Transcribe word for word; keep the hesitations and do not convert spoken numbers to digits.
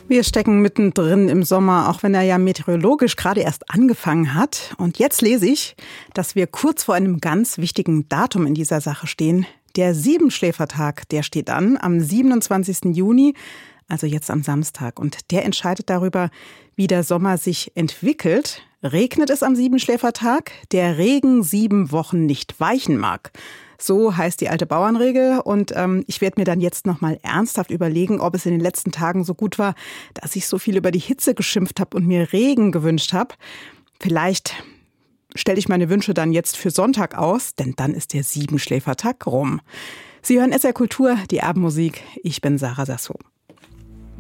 Wir stecken mittendrin im Sommer, auch wenn er ja meteorologisch gerade erst angefangen hat. Und jetzt lese ich, dass wir kurz vor einem ganz wichtigen Datum in dieser Sache stehen. Der Siebenschläfertag, der steht an am siebenundzwanzigsten Juni, also jetzt am Samstag. Und der entscheidet darüber, wie der Sommer sich entwickelt. Regnet es am Siebenschläfertag? Der Regen sieben Wochen nicht weichen mag. So heißt die alte Bauernregel und ähm, ich werde mir dann jetzt nochmal ernsthaft überlegen, ob es in den letzten Tagen so gut war, dass ich so viel über die Hitze geschimpft habe und mir Regen gewünscht habe. Vielleicht stelle ich meine Wünsche dann jetzt für Sonntag aus, denn dann ist der Siebenschläfertag rum. Sie hören S R Kultur, die Abendmusik. Ich bin Sarah Sasso.